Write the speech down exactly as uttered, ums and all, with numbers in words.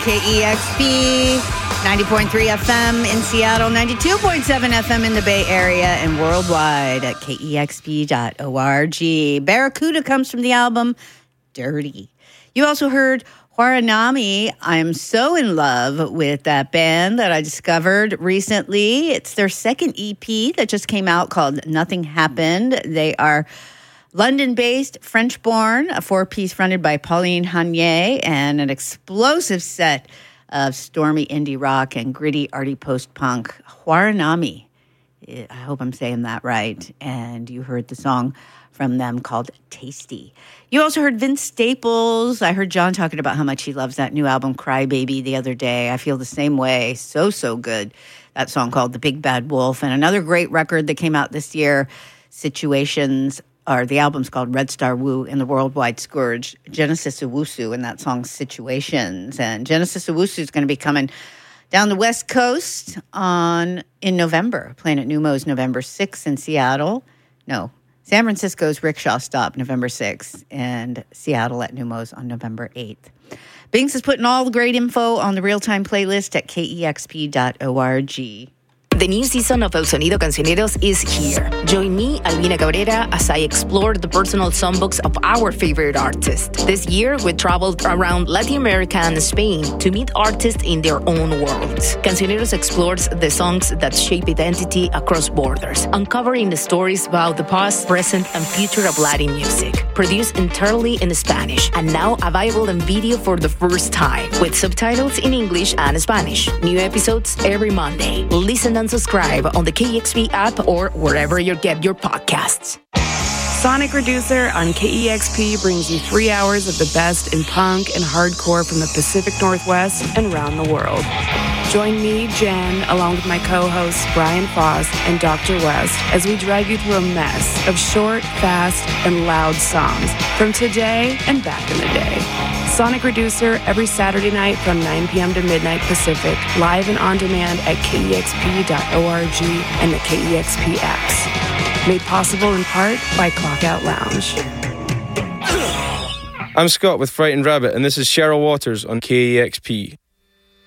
K E X P, ninety point three F M in Seattle, ninety-two point seven F M in the Bay Area, and worldwide at K E X P dot org. Barracuda comes from the album Dirty. You also heard Huaranami. I'm so in love with that band that I discovered recently. It's their second E P that just came out called Nothing Happened. They are London-based, French-born, a four-piece fronted by Pauline Hanier, and an explosive set of stormy indie rock and gritty arty post-punk. Huaranami. I hope I'm saying that right. And you heard the song from them called Tasty. You also heard Vince Staples. I heard John talking about how much he loves that new album, Cry Baby, the other day. I feel the same way. So, so good. That song called The Big Bad Wolf. And another great record that came out this year, Situations, or the album's called Red Star Wu and the Worldwide Scourge, Genesis Owusu, and that song Situations. And Genesis Owusu is going to be coming down the West Coast on in November, playing at Neumos November sixth in Seattle. No, San Francisco's Rickshaw Stop November sixth, and Seattle at Neumos on November eighth. Binks is putting all the great info on the real-time playlist at K E X P dot org. The new season of El Sonido Cancioneros is here. Join me, Albina Cabrera, as I explore the personal songbooks of our favorite artists. This year, we traveled around Latin America and Spain to meet artists in their own worlds. Cancioneros explores the songs that shape identity across borders, uncovering the stories about the past, present, and future of Latin music. Produced entirely in Spanish, and now available in video for the first time, with subtitles in English and Spanish. New episodes every Monday. Listen and subscribe on the K E X P app or wherever you get your podcasts. Sonic Reducer on K E X P brings you three hours of the best in punk and hardcore from the Pacific Northwest and around the world. Join me, Jen, along with my co-hosts Brian Foss and Doctor West, as we drag you through a mess of short, fast, and loud songs from today and back in the day. Sonic Reducer every Saturday night from nine p.m. to midnight Pacific, live and on demand at K E X P dot org and the K E X P apps. Made possible in part by Clockout Lounge. I'm Scott with Frightened Rabbit, and this is Cheryl Waters on K E X P.